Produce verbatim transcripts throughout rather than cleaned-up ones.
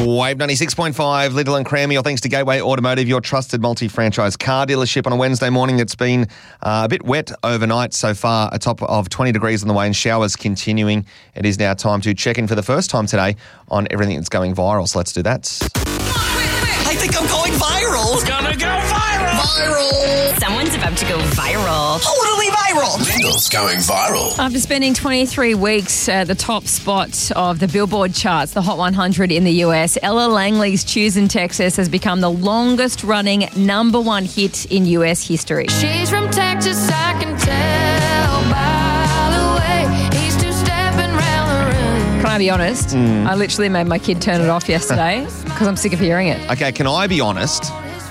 Wave ninety-six point five, Little and Crammy, all thanks to Gateway Automotive, your trusted multi-franchise car dealership on a Wednesday morning. It's been uh, a bit wet overnight so far, a top of twenty degrees on the way and showers continuing. It is now time to check in for the first time today on everything that's going viral. So let's do that. I think I'm going viral. It's gonna go viral. Viral. Someone's about to go viral. Totally viral. Lyndall's going viral. After spending twenty-three weeks at the top spot of the Billboard charts, the Hot one hundred in the U S, Ella Langley's Choose in Texas has become the longest-running number one hit in U S history. She's from Texas, I can tell by the way he's two-stepping round the room. Can I be honest? Mm. I literally made my kid turn it off yesterday because I'm sick of hearing it. Okay, can I be honest?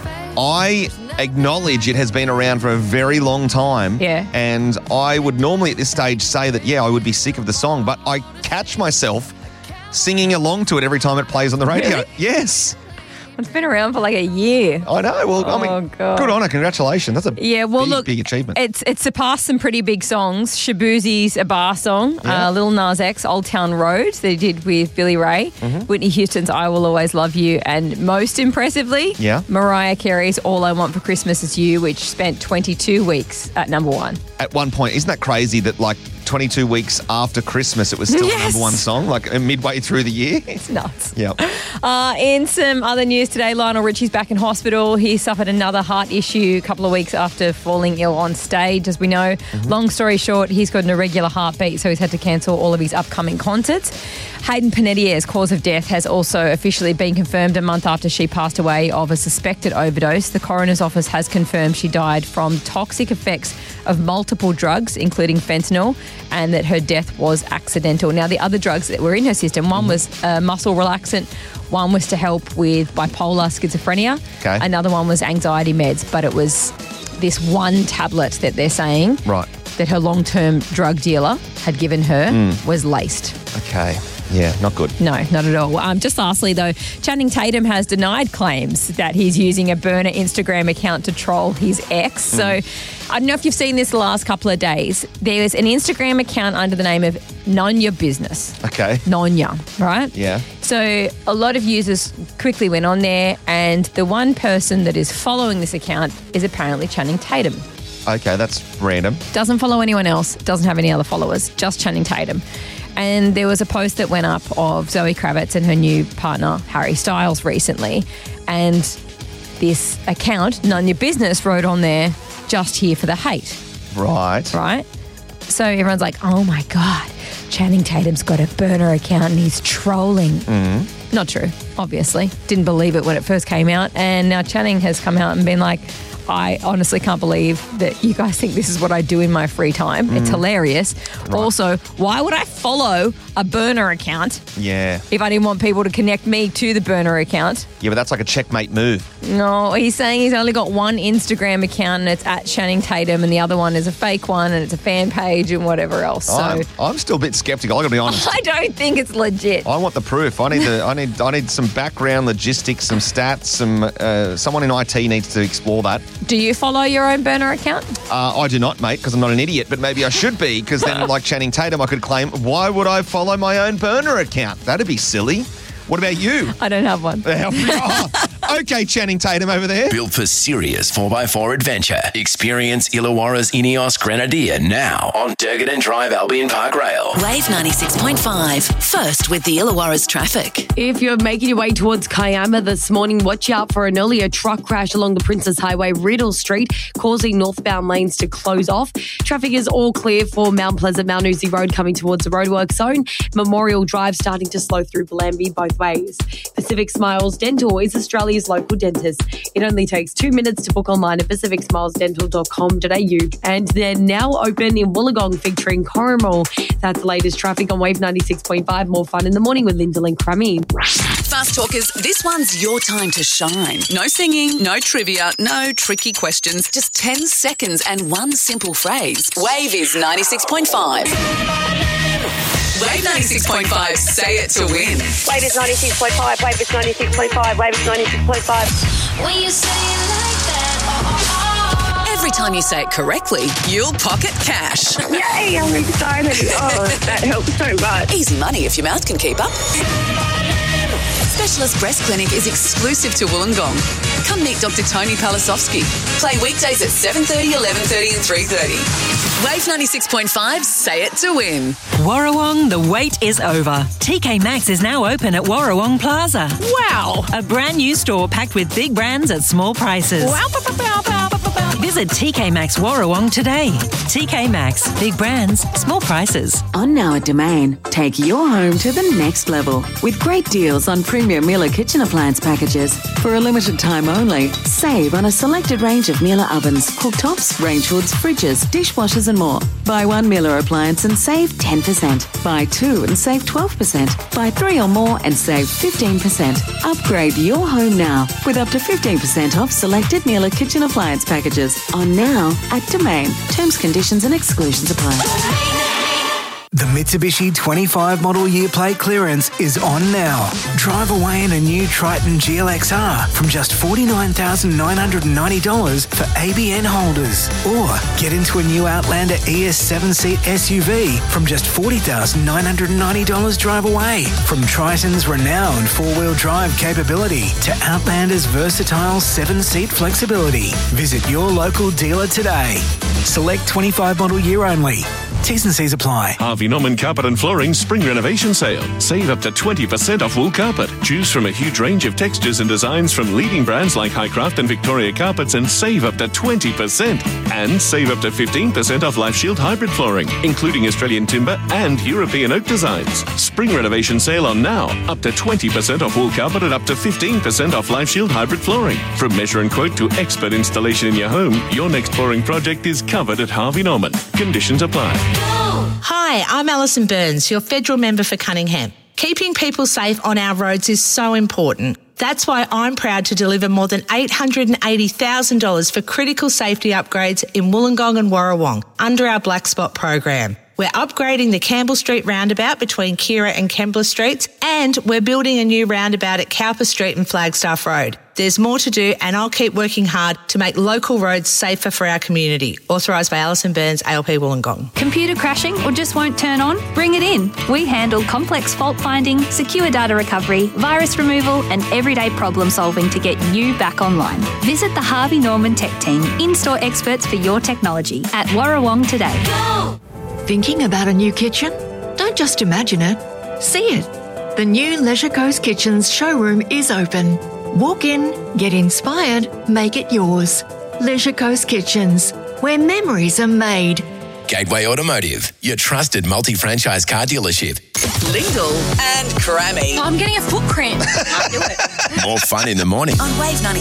I acknowledge it has been around for a very long time. Yeah. And I would normally at this stage say that, yeah, I would be sick of the song, but I catch myself singing along to it every time it plays on the radio. Really? Yes. It's been around for like a year. I know. Well, I mean, Oh, God. good on her. Congratulations. That's a Yeah, well, big, look, big achievement. It's it's surpassed some pretty big songs. Shabuzi's A Bar Song, Yeah. uh, Lil Nas X, Old Town Road, that he did with Billy Ray, Mm-hmm. Whitney Houston's I Will Always Love You, and most impressively, Yeah. Mariah Carey's All I Want for Christmas Is You, which spent twenty-two weeks at number one. At one point, isn't that crazy that like twenty-two weeks after Christmas, it was still Yes. the number one song, like uh, midway through the year? It's nuts. Yeah. Uh, in some other news today, Lionel Richie's back in hospital. He suffered another heart issue a couple of weeks after falling ill on stage, as we know. Mm-hmm. Long story short, he's got an irregular heartbeat, so he's had to cancel all of his upcoming concerts. Hayden Panettiere's cause of death has also officially been confirmed a month after she passed away of a suspected overdose. The coroner's office has confirmed she died from toxic effects of multiple drugs, including fentanyl, and that her death was accidental. Now, the other drugs that were in her system, one was a muscle relaxant, one was to help with bipolar schizophrenia, Okay. another one was anxiety meds, but it was this one tablet that they're saying Right. that her long-term drug dealer had given her Mm. was laced. Okay. Yeah, not good. No, not at all. Um, just lastly, though, Channing Tatum has denied claims that he's using a burner Instagram account to troll his ex. So I don't know if you've seen this the last couple of days. There's an Instagram account under the name of None Your Business. Okay. Nonya, right? Yeah. So a lot of users quickly went on there, and the one person that is following this account is apparently Channing Tatum. Okay, that's random. Doesn't follow anyone else, doesn't have any other followers, just Channing Tatum. And there was a post that went up of Zoe Kravitz and her new partner, Harry Styles, recently. And this account, None Your Business, wrote on there, just here for the hate, Right. right? So everyone's like, oh my God, Channing Tatum's got a burner account and he's trolling. Not true, obviously. Didn't believe it when it first came out. And now Channing has come out and been like, I honestly can't believe that you guys think this is what I do in my free time. It's hilarious. Also, why would I follow a burner account Yeah. if I didn't want people to connect me to the burner account? Yeah, but that's like a checkmate move. No, he's saying he's only got one Instagram account and it's at Channing Tatum, and the other one is a fake one and it's a fan page and whatever else. So I'm, I'm still a bit skeptical, I gotta be honest. I don't think it's legit. I want the proof. I need the. I need. I need some background logistics, some stats. Some. Uh, someone in I T needs to explore that. Do you follow your own burner account? Uh, I do not, mate, because I'm not an idiot. But maybe I should be, because then, like Channing Tatum, I could claim, why would I follow my own burner account? That'd be silly. What about you? I don't have one. Oh, okay, Channing Tatum over there. Built for serious four by four adventure. Experience Illawarra's Ineos Grenadier now on Durgan and Drive Albion Park Rail. Wave ninety-six point five. First with the Illawarra's traffic. If you're making your way towards Kiama this morning, watch out for an earlier truck crash along the Princess Highway, Riddle Street, causing northbound lanes to close off. Traffic is all clear for Mount Pleasant, Mount Uzi Road coming towards the roadwork zone. Memorial Drive starting to slow through Bellambi both ways. Pacific Smiles Dental is Australia's local dentist. It only takes two minutes to book online at pacific smiles dental dot com dot a u. And they're now open in Wollongong featuring Corrimal. That's the latest traffic on Wave ninety-six point five. More fun in the morning with Lyndall and Crummy. Fast talkers, this one's your time to shine. No singing, no trivia, no tricky questions. Just ten seconds and one simple phrase. Wave is ninety-six point five. Wave ninety-six point five. Say it to win. Wave is ninety-six point five. Wave is ninety-six point five. Wave is ninety-six point five. When you say it like that, oh, oh, oh. Every time you say it correctly, you'll pocket cash. Yay, I'm excited. Oh, that helps so much. Easy money if your mouth can keep up. Specialist Breast Clinic is exclusive to Wollongong. Come meet Doctor Tony Palasovsky. Play weekdays at seven thirty, eleven thirty and three thirty. Wave ninety-six point five, say it to win. Warrawong, the wait is over. T K Maxx is now open at Warrawong Plaza. Wow! A brand new store packed with big brands at small prices. Wow! Pow, pow, pow, pow, pow, pow. Visit T K Maxx Warrawong today. T K Maxx, big brands, small prices. On now at Domain, take your home to the next level with great deals on premium Miele kitchen appliance packages. For a limited time only, save on a selected range of Miele ovens, cooktops, range hoods, fridges, dishwashers and more. Buy one Miele appliance and save ten percent. Buy two and save twelve percent. Buy three or more and save fifteen percent. Upgrade your home now with up to fifteen percent off selected Miele kitchen appliance packages. On now at Domain. Terms, conditions and exclusions apply. The Mitsubishi twenty-five model year plate clearance is on now. Drive away in a new Triton G L X R from just forty-nine thousand nine hundred ninety dollars for A B N holders. Or get into a new Outlander E S seven-seat S U V from just forty thousand nine hundred ninety dollars drive away. From Triton's renowned four-wheel drive capability to Outlander's versatile seven-seat flexibility. Visit your local dealer today. Select twenty-five model year only. T's and C's apply. Harvey Norman Carpet and Flooring Spring Renovation Sale. Save up to twenty percent off wool carpet. Choose from a huge range of textures and designs from leading brands like Highcraft and Victoria Carpets and save up to twenty percent. And save up to fifteen percent off Life Shield hybrid flooring, including Australian timber and European oak designs. Spring Renovation Sale on now. Up to twenty percent off wool carpet and up to fifteen percent off Life Shield hybrid flooring. From measure and quote to expert installation in your home, your next flooring project is covered at Harvey Norman. Conditions apply. Hi, I'm Alison Burns, your federal member for Cunningham. Keeping people safe on our roads is so important. That's why I'm proud to deliver more than eight hundred eighty thousand dollars for critical safety upgrades in Wollongong and Warrawong under our Black Spot program. We're upgrading the Campbell Street roundabout between Kira and Kembla Streets, and we're building a new roundabout at Cowper Street and Flagstaff Road. There's more to do, and I'll keep working hard to make local roads safer for our community. Authorised by Alison Burns, A L P Wollongong. Computer crashing or just won't turn on? Bring it in. We handle complex fault finding, secure data recovery, virus removal and everyday problem solving to get you back online. Visit the Harvey Norman Tech Team, in-store experts for your technology at Warrawong today. Go! Thinking about a new kitchen? Don't just imagine it, see it. The new Leisure Coast Kitchens showroom is open. Walk in, get inspired, make it yours. Leisure Coast Kitchens, where memories are made. Gateway Automotive, your trusted multi-franchise car dealership. Lingle and Crammy. I'm getting a foot cramp. I can't do it. More fun in the morning. On Wave ninety-six.